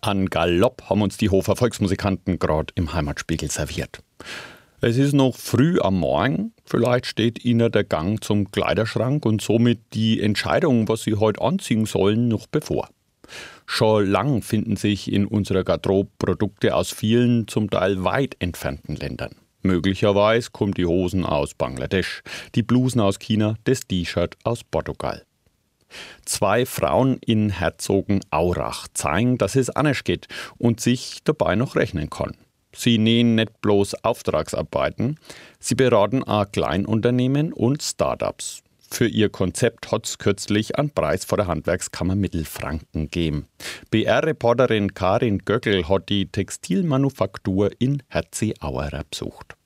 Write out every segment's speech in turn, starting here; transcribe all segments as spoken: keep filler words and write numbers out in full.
An Galopp haben uns die Hofer Volksmusikanten gerade im Heimatspiegel serviert. Es ist noch früh am Morgen, vielleicht steht Ihnen der Gang zum Kleiderschrank und somit die Entscheidung, was Sie heute anziehen sollen, noch bevor. Schon lang finden sich in unserer Garderobe Produkte aus vielen, zum Teil weit entfernten Ländern. Möglicherweise kommen die Hosen aus Bangladesch, die Blusen aus China, das T-Shirt aus Portugal. Zwei Frauen in Herzogenaurach zeigen, dass es anders geht und sich dabei noch rechnen kann. Sie nähen nicht bloß Auftragsarbeiten, sie beraten auch Kleinunternehmen und Start-ups. Für ihr Konzept hat es kürzlich einen Preis vor der Handwerkskammer Mittelfranken gegeben. B R-Reporterin Karin Göckel hat die Textilmanufaktur in Herzogenaurach besucht.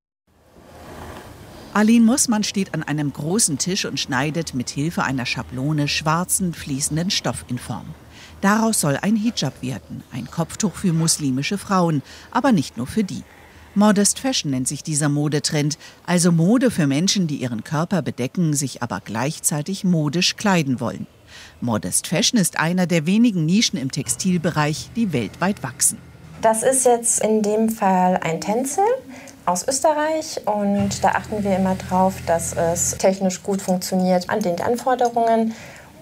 Aline Mossmann steht an einem großen Tisch und schneidet mit Hilfe einer Schablone schwarzen, fließenden Stoff in Form. Daraus soll ein Hijab werden, ein Kopftuch für muslimische Frauen, aber nicht nur für die. Modest Fashion nennt sich dieser Modetrend, also Mode für Menschen, die ihren Körper bedecken, sich aber gleichzeitig modisch kleiden wollen. Modest Fashion ist einer der wenigen Nischen im Textilbereich, die weltweit wachsen. Das ist jetzt in dem Fall ein Tencel aus Österreich und da achten wir immer drauf, dass es technisch gut funktioniert an den Anforderungen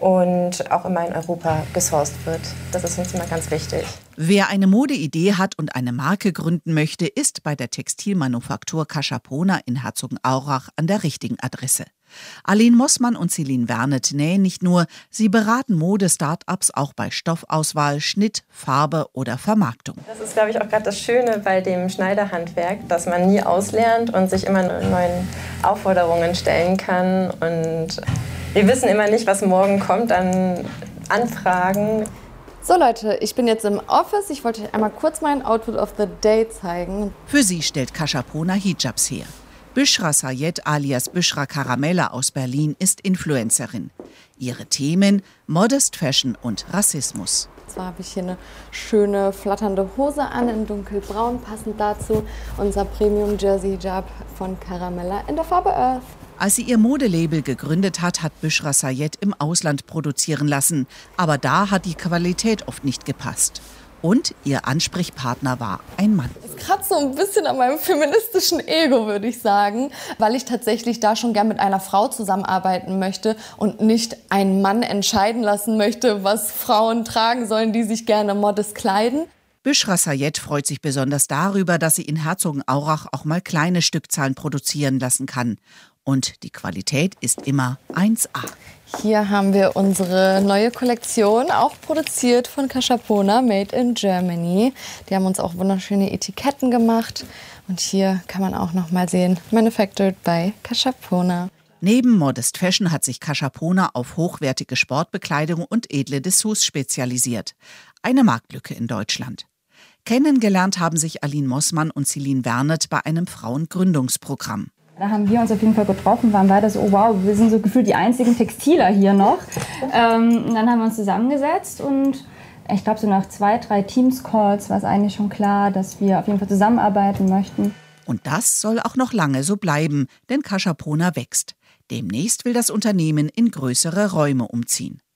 und auch immer in Europa gesourced wird. Das ist uns immer ganz wichtig. Wer eine Modeidee hat und eine Marke gründen möchte, ist bei der Textilmanufaktur Cachapona in Herzogenaurach an der richtigen Adresse. Aline Mossmann und Celine Wernet nähen nicht nur, sie beraten Mode-Startups auch bei Stoffauswahl, Schnitt, Farbe oder Vermarktung. Das ist, glaube ich, auch gerade das Schöne bei dem Schneiderhandwerk, dass man nie auslernt und sich immer neuen Aufforderungen stellen kann. Und wir wissen immer nicht, was morgen kommt an Anfragen. So Leute, ich bin jetzt im Office. Ich wollte euch einmal kurz mein Outfit of the Day zeigen. Für sie stellt Cachapona Hijabs her. Büschra Sayed alias Büschra Karamella aus Berlin ist Influencerin. Ihre Themen Modest Fashion und Rassismus. Zwar habe ich hier eine schöne flatternde Hose an in dunkelbraun, passend dazu unser Premium Jersey Hijab von Karamella in der Farbe Earth. Als sie ihr Modelabel gegründet hat, hat Büschra Sayed im Ausland produzieren lassen. Aber da hat die Qualität oft nicht gepasst. Und ihr Ansprechpartner war ein Mann. Es kratzt so ein bisschen an meinem feministischen Ego, würde ich sagen, weil ich tatsächlich da schon gern mit einer Frau zusammenarbeiten möchte und nicht einen Mann entscheiden lassen möchte, was Frauen tragen sollen, die sich gerne modest kleiden. Büschra Sayed freut sich besonders darüber, dass sie in Herzogenaurach auch mal kleine Stückzahlen produzieren lassen kann. Und die Qualität ist immer eins A. Hier haben wir unsere neue Kollektion, auch produziert von Cachapona, made in Germany. Die haben uns auch wunderschöne Etiketten gemacht. Und hier kann man auch noch mal sehen, manufactured by Cachapona. Neben Modest Fashion hat sich Cachapona auf hochwertige Sportbekleidung und edle Dessous spezialisiert. Eine Marktlücke in Deutschland. Kennengelernt haben sich Aline Mossmann und Celine Wernet bei einem Frauengründungsprogramm. Da haben wir uns auf jeden Fall getroffen, waren beide so, oh wow, wir sind so gefühlt die einzigen Textiler hier noch. Ähm, und dann haben wir uns zusammengesetzt und ich glaube, so nach zwei, drei Teams-Calls war es eigentlich schon klar, dass wir auf jeden Fall zusammenarbeiten möchten. Und das soll auch noch lange so bleiben, denn Cachapona wächst. Demnächst will das Unternehmen in größere Räume umziehen.